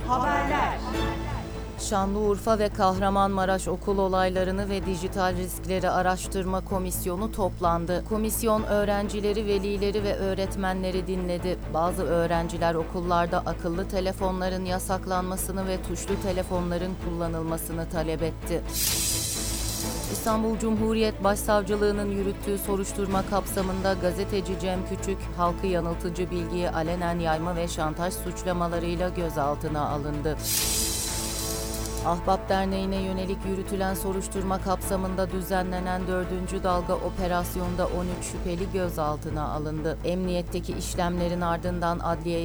Haberler. Şanlıurfa ve Kahramanmaraş okul olaylarını ve dijital riskleri araştırma komisyonu toplandı. Komisyon öğrencileri, velileri ve öğretmenleri dinledi. Bazı öğrenciler okullarda akıllı telefonların yasaklanmasını ve tuşlu telefonların kullanılmasını talep etti. İstanbul Cumhuriyet Başsavcılığı'nın yürüttüğü soruşturma kapsamında gazeteci Cem Küçük, halkı yanıltıcı bilgiyi alenen yayma ve şantaj suçlamalarıyla gözaltına alındı. Ahbap Derneği'ne yönelik yürütülen soruşturma kapsamında düzenlenen 4. dalga operasyonda 13 şüpheli gözaltına alındı. Emniyetteki işlemlerin ardından adliyeye